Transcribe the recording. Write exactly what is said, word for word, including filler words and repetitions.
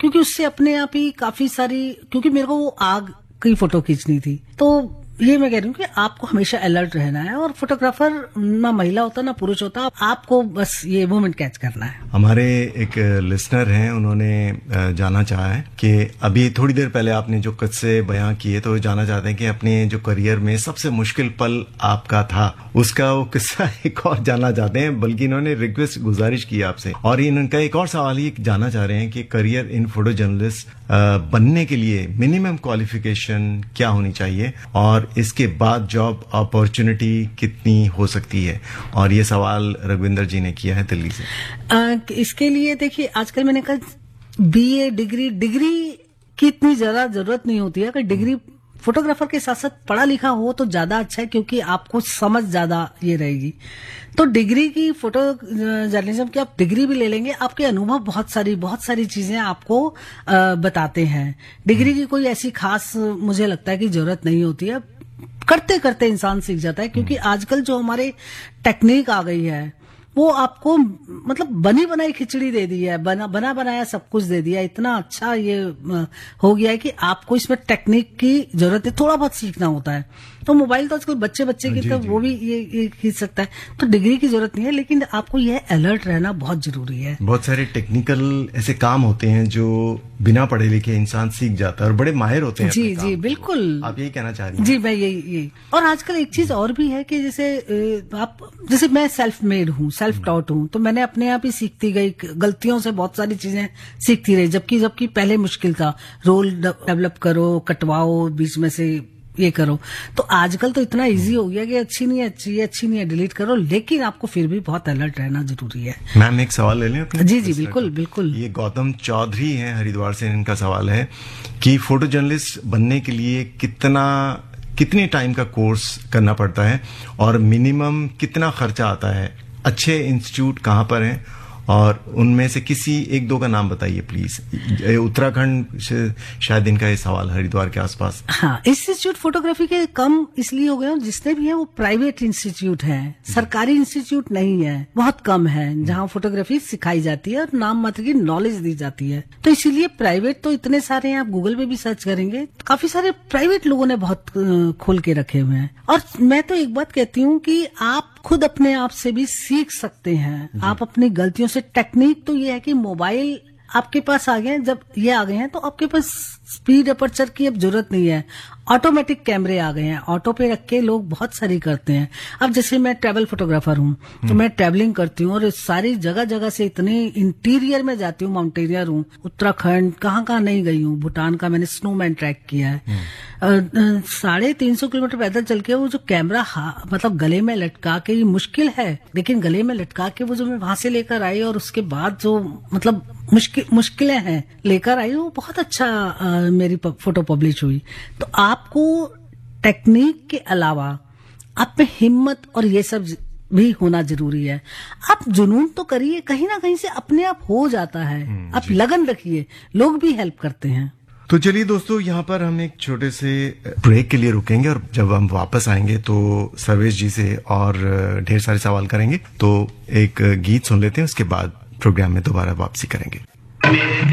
क्योंकि उससे अपने आप ही काफी सारी, क्योंकि मेरे को वो आग की फोटो खींचनी थी, तो ये मैं कह रही हूँ कि आपको हमेशा अलर्ट रहना है, और फोटोग्राफर ना महिला होता ना पुरुष होता, आपको बस ये मोमेंट कैच करना है। हमारे एक लिसनर हैं, उन्होंने जाना चाहा है कि अभी थोड़ी देर पहले आपने जो किस्से बयां किए, तो जाना चाहते हैं कि अपने जो करियर में सबसे मुश्किल पल आपका था, उसका वो किस्सा एक और जानना चाहते हैं, बल्कि इन्होंने रिक्वेस्ट गुजारिश की आपसे। और इनका एक और सवाल ये जानना चाह रहे हैं कि करियर इन फोटो जर्नलिस्ट बनने के लिए मिनिमम क्वालिफिकेशन क्या होनी चाहिए, और इसके बाद जॉब अपॉर्चुनिटी कितनी हो सकती है। और ये सवाल रघुविंदर जी ने किया है दिल्ली से। आ, इसके लिए देखिए, आजकल मैंने कहा बीए डिग्री डिग्री की इतनी ज्यादा जरूरत नहीं होती है। अगर डिग्री फोटोग्राफर के साथ साथ पढ़ा लिखा हो तो ज्यादा अच्छा है, क्योंकि आपको समझ ज्यादा ये रहेगी। तो डिग्री की फोटो जर्नलिज्म की आप डिग्री भी ले लेंगे, आपके अनुभव बहुत सारी बहुत सारी चीजें आपको आ, बताते हैं। डिग्री की कोई ऐसी खास मुझे लगता है कि जरूरत नहीं होती है, करते करते इंसान सीख जाता है। क्योंकि आजकल जो हमारे टेक्निक आ गई है, वो आपको मतलब बनी बनाई खिचड़ी दे दी है, बना बना बनाया सब कुछ दे दिया। इतना अच्छा ये हो गया है कि आपको इसमें टेक्निक की जरूरत है, थोड़ा बहुत सीखना होता है। तो मोबाइल तो आजकल बच्चे बच्चे की तो वो भी ये, ये खींच सकता है, तो डिग्री की जरूरत नहीं है। लेकिन आपको ये अलर्ट रहना बहुत जरूरी है। बहुत सारे टेक्निकल ऐसे काम होते हैं जो बिना पढ़े लिखे इंसान सीख जाता है, और बड़े माहिर होते हैं। जी जी बिल्कुल, आप यही कहना चाह रही हैं? जी मैं यही यही और आजकल एक चीज और भी है कि जैसे आप जैसे मैं सेल्फ मेड हूँ, सेल्फ टॉट हूँ, तो मैंने अपने आप ही सीखती गई, गलतियों से बहुत सारी चीजें सीखती रही। जबकि जबकि पहले मुश्किल था, रोल डेवलप करो, कटवाओ, बीच में से ये करो। तो आजकल तो इतना इजी हो गया कि अच्छी नहीं है, अच्छी है, अच्छी नहीं है, डिलीट करो। लेकिन आपको फिर भी बहुत अलर्ट रहना जरूरी है। मैम एक सवाल ले लें अपने? जी जी बिल्कुल बिल्कुल। ये गौतम चौधरी हैं हरिद्वार से, इनका सवाल है कि फोटो जर्नलिस्ट बनने के लिए कितना कितने टाइम का कोर्स करना पड़ता है, और मिनिमम कितना खर्चा आता है, अच्छे इंस्टीट्यूट कहाँ पर हैं, और उनमें से किसी एक दो का नाम बताइए प्लीज। उत्तराखंड शायद इनका ये सवाल, हरिद्वार के आसपास। हाँ, इंस्टीट्यूट फोटोग्राफी के कम इसलिए हो गए, जितने भी हैं वो प्राइवेट इंस्टीट्यूट हैं, सरकारी इंस्टीट्यूट नहीं है, बहुत कम है जहाँ फोटोग्राफी सिखाई जाती है और नाम मात्र की नॉलेज दी जाती है। तो इसीलिए प्राइवेट तो इतने सारे हैं, आप गूगल पे भी सर्च करेंगे, काफी सारे प्राइवेट लोगों ने बहुत खोल के रखे हुए हैं। और मैं तो एक बात कहती हूँ कि आप खुद अपने आप से भी सीख सकते हैं, आप अपनी गलतियों से। टेक्निक तो ये है कि मोबाइल आपके पास आ गए हैं, जब ये आ गए हैं तो आपके पास स्पीड अपर्चर की अब जरूरत नहीं है, ऑटोमेटिक कैमरे आ गए हैं, ऑटो पे रख के लोग बहुत सारी करते हैं। अब जैसे मैं ट्रैवल फोटोग्राफर हूँ, तो मैं ट्रैवलिंग करती हूँ और सारी जगह जगह से इतने इंटीरियर में जाती हूँ, माउंटेनियर हूँ, उत्तराखंड कहाँ कहाँ नहीं गई हूँ, भूटान का मैंने स्नोमैन ट्रैक किया है। साढ़े तीन सौ किलोमीटर पैदल चल के वो जो कैमरा मतलब गले में लटका के, ये मुश्किल है, लेकिन गले में लटका के वो जो मैं वहां से लेकर आई और उसके बाद जो मतलब मुश्किल मुश्किलें हैं लेकर आई, वो बहुत अच्छा आ, मेरी फोटो पब्लिश हुई। तो आपको टेक्निक के अलावा आप में हिम्मत और ये सब भी होना जरूरी है। आप जुनून तो करिए, कहीं ना कहीं से अपने आप हो जाता है। आप लगन रखिए, लोग भी हेल्प करते हैं। तो चलिए दोस्तों, यहाँ पर हम एक छोटे से ब्रेक के लिए रुकेंगे, और जब हम वापस आएंगे तो सर्वेश जी से और ढेर सारे सवाल करेंगे। तो एक गीत सुन लेते हैं, उसके बाद प्रोग्राम में दोबारा वापसी करेंगे।